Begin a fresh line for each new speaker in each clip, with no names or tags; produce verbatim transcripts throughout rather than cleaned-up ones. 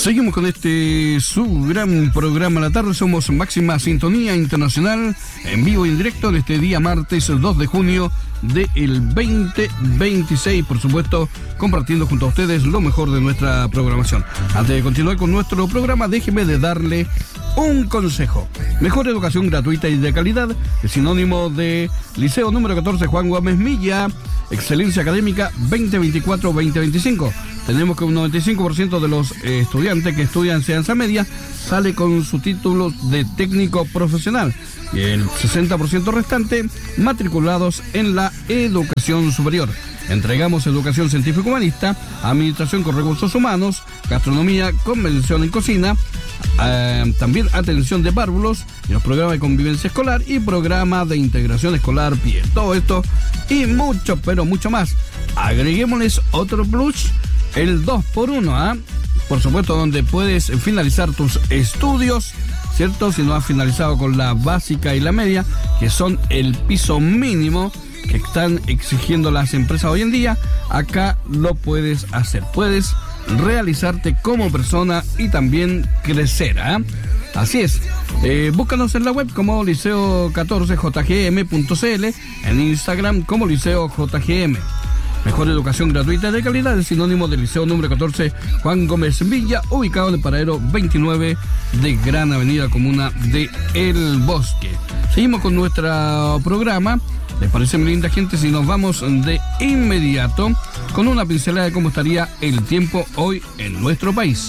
Seguimos con este su gran programa a la tarde. Somos Máxima Sintonía Internacional en vivo y en directo en este día martes dos de junio del veinte veintiséis, por supuesto, compartiendo junto a ustedes lo mejor de nuestra programación. Antes de continuar con nuestro programa, déjeme de darle un consejo. Mejor educación gratuita y de calidad es sinónimo de Liceo número catorce Juan Gómez Milla, excelencia académica veinte veinticuatro veinte veinticinco. Tenemos que un noventa y cinco por ciento de los eh, estudiantes que estudian enseñanza media sale con su título de técnico profesional y el sesenta por ciento restante matriculados en la educación superior. Entregamos educación científico-humanista, administración con recursos humanos, gastronomía, convención en cocina, eh, también atención de párvulos, y los programas de convivencia escolar y programa de integración escolar P I E. Todo esto y mucho, pero mucho más. Agreguémosles otro plus, el dos por uno, ¿ah? Por supuesto, donde puedes finalizar tus estudios, ¿cierto? Si no has finalizado con la básica y la media, que son el piso mínimo que están exigiendo las empresas hoy en día, acá lo puedes hacer. Puedes realizarte como persona y también crecer, ¿eh? Así es. Eh, búscanos en la web como liceo catorce j g m punto c l, en Instagram como liceo j g m. Mejor educación gratuita de calidad es sinónimo del Liceo número catorce Juan Gómez Villa, ubicado en el paradero veintinueve de Gran Avenida Comuna de El Bosque. Seguimos con nuestro programa. ¿Les parece, mi linda gente, si nos vamos de inmediato con una pincelada de cómo estaría el tiempo hoy en nuestro país?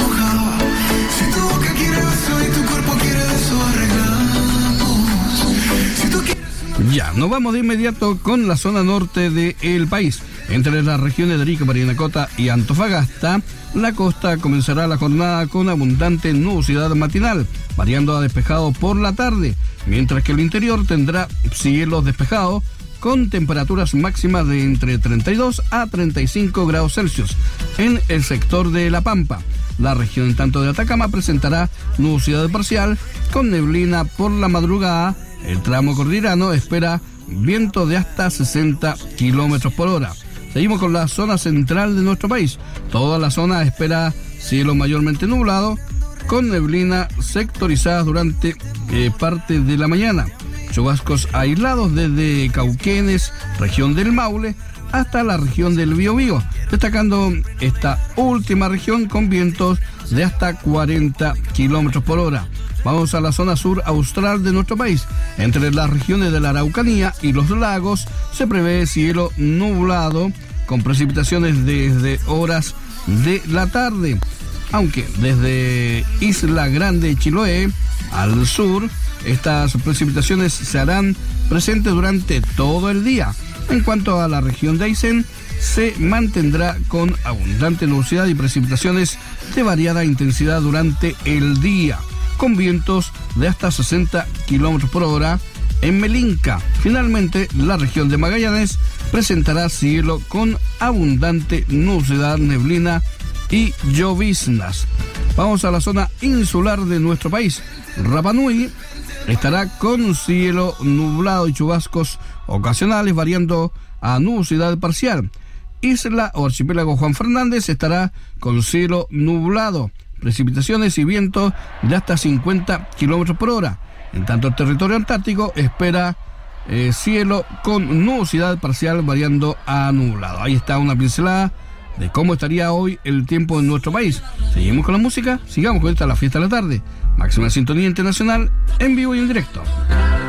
Ya, nos vamos de inmediato con la zona norte del país. Entre las regiones de Arica, Parinacota y Antofagasta, la costa comenzará la jornada con abundante nubosidad matinal, variando a despejado por la tarde, mientras que el interior tendrá cielos despejados con temperaturas máximas de entre treinta y dos a treinta y cinco grados Celsius. En el sector de La Pampa, la región en tanto de Atacama presentará nubosidad parcial con neblina por la madrugada. El tramo cordillerano espera viento de hasta sesenta kilómetros por hora. Seguimos con la zona central de nuestro país. Toda la zona espera cielo mayormente nublado, con neblina sectorizada durante eh, parte de la mañana. Chubascos aislados desde Cauquenes, región del Maule, hasta la región del Biobío, destacando esta última región con vientos de hasta cuarenta kilómetros por hora. Vamos a la zona sur austral de nuestro país. Entre las regiones de la Araucanía y los lagos se prevé cielo nublado con precipitaciones desde horas de la tarde, aunque desde Isla Grande, Chiloé, al sur, estas precipitaciones se harán presentes durante todo el día. En cuanto a la región de Aysén, se mantendrá con abundante nubosidad y precipitaciones de variada intensidad durante el día, con vientos de hasta sesenta kilómetros por hora. En Melinca, finalmente, la región de Magallanes presentará cielo con abundante nubosidad, neblina y lloviznas. Vamos a la zona insular de nuestro país. Rapa Nui estará con cielo nublado y chubascos ocasionales, variando a nubosidad parcial. Isla o archipiélago Juan Fernández estará con cielo nublado, precipitaciones y vientos de hasta cincuenta kilómetros por hora. En tanto, el territorio antártico espera eh, cielo con nubosidad parcial variando a nublado. Ahí está una pincelada de cómo estaría hoy el tiempo en nuestro país. Seguimos con la música, sigamos con esta la fiesta de la tarde. Máxima Sintonía Internacional en vivo y en directo.